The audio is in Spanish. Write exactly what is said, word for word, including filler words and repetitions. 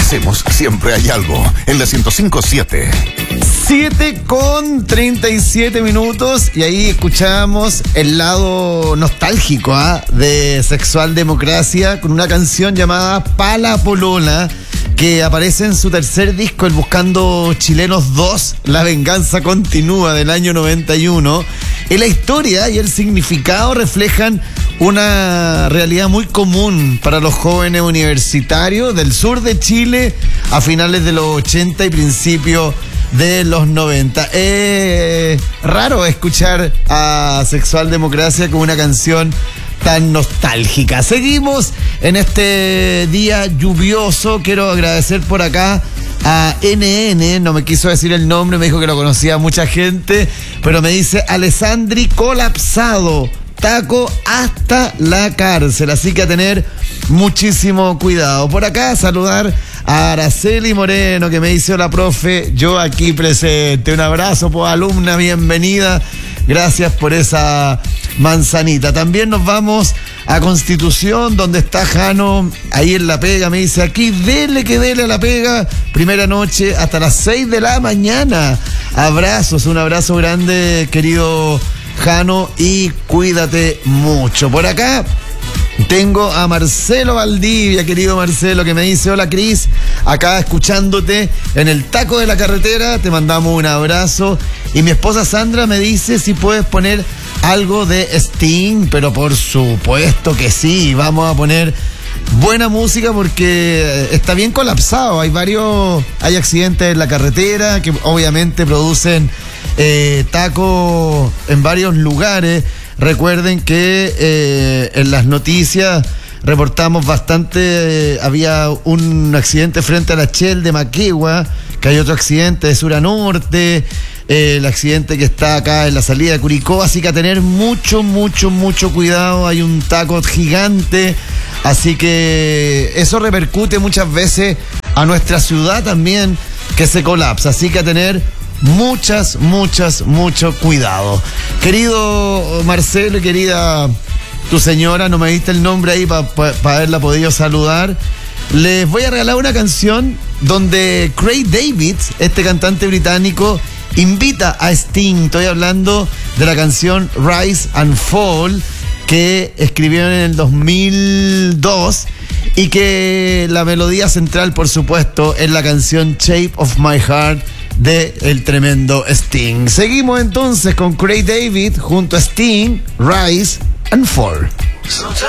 hacemos, siempre hay algo. En la ciento cinco punto siete. siete con treinta y siete minutos y ahí escuchamos el lado nostálgico ¿eh? de Sexual Democracia con una canción llamada Pala Polola que aparece en su tercer disco, el Buscando Chilenos dos, La Venganza Continúa, del año noventa y uno. Y la historia y el significado reflejan una realidad muy común para los jóvenes universitarios del sur de Chile a finales de los ochenta y principios de los noventa. Es eh, raro escuchar a Sexual Democracia con una canción tan nostálgica. Seguimos en este día lluvioso. Quiero agradecer por acá a N N, no me quiso decir el nombre, me dijo que lo conocía mucha gente, pero me dice Alessandri colapsado, taco hasta la cárcel, así que a tener muchísimo cuidado. Por acá saludar a Araceli Moreno, que me dice hola profe, yo aquí presente. Un abrazo, pues alumna, bienvenida. Gracias por esa manzanita. También nos vamos a Constitución, donde está Jano, ahí en La Pega. Me dice aquí, dele que dele a La Pega. Primera noche hasta las seis de la mañana. Abrazos, un abrazo grande, querido Jano, y cuídate mucho. Por acá tengo a Marcelo Valdivia, querido Marcelo, que me dice hola Cris, acá escuchándote en el taco de la carretera, te mandamos un abrazo. Y mi esposa Sandra me dice si puedes poner algo de Sting, pero por supuesto que sí, vamos a poner buena música porque está bien colapsado, hay varios, hay accidentes en la carretera que obviamente producen eh, taco en varios lugares. Recuerden que eh, en las noticias reportamos bastante, eh, había un accidente frente a la Shell de Maquegua, que hay otro accidente de sur a norte, eh, el accidente que está acá en la salida de Curicó, así que a tener mucho, mucho, mucho cuidado, hay un taco gigante, así que eso repercute muchas veces a nuestra ciudad también, que se colapsa, así que a tener muchas, muchas, mucho cuidado. Querido Marcelo y querida tu señora, no me diste el nombre ahí para pa, pa haberla podido saludar. Les voy a regalar una canción donde Craig David, este cantante británico, invita a Sting. Estoy hablando de la canción Rise and Fall, que escribieron en el dos mil dos y que la melodía central, por supuesto, es la canción Shape of My Heart de el tremendo Sting. Seguimos entonces con Craig David junto a Sting, Rise and Fall. Sometimes